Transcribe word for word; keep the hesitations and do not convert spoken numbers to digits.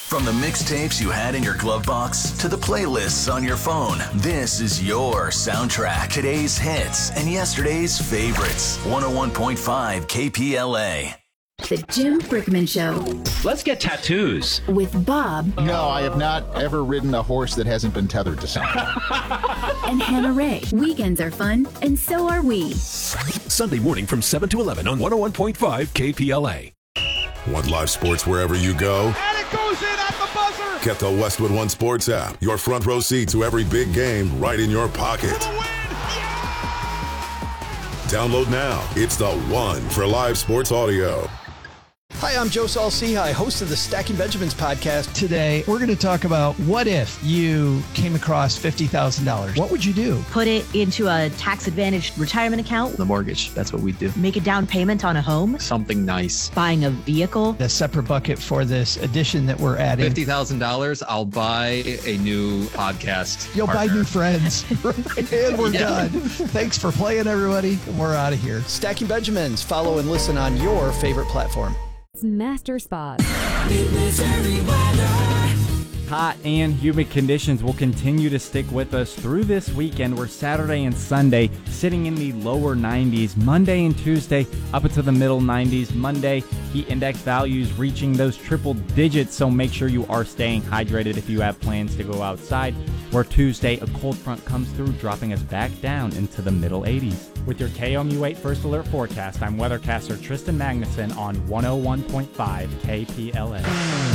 From the mixtapes you had in your glove box to the playlists on your phone, this is your soundtrack. Today's hits and yesterday's favorites. one oh one point five K P L A. The Jim Brickman Show. Let's get tattoos. With Bob. No, I have not ever ridden a horse that hasn't been tethered to something. And Hannah Ray. Weekends are fun, and so are we. Sunday morning from seven to eleven on one oh one point five K P L A. Want live sports wherever you go? And it goes in at the buzzer! Get the Westwood One Sports app. Your front row seat to every big game right in your pocket. For the win! Yeah! Download now. It's the one for live sports audio. Hi, I'm Joe Saul-Sehy, host of the Stacking Benjamins podcast. Today, we're going to talk about what if you came across fifty thousand dollars. What would you do? Put it into a tax-advantaged retirement account. The mortgage, that's what we do. Make a down payment on a home. Something nice. Buying a vehicle. A separate bucket for this addition that we're adding. fifty thousand dollars, I'll buy a new podcast You'll partner. buy new friends. And we're Yeah. done. Thanks for playing, everybody. We're out of here. Stacking Benjamins. Follow and listen on your favorite platform. Master Spas. Hot and humid conditions will continue to stick with us through this weekend, where Saturday and Sunday sitting in the lower nineties. Monday and Tuesday up into the middle nineties. Monday, heat index values reaching those triple digits, so make sure you are staying hydrated if you have plans to go outside. Where Tuesday, a cold front comes through, dropping us back down into the middle eighties. With your K O M U eight First Alert forecast, I'm weathercaster Tristan Magnuson on one oh one point five K P L A.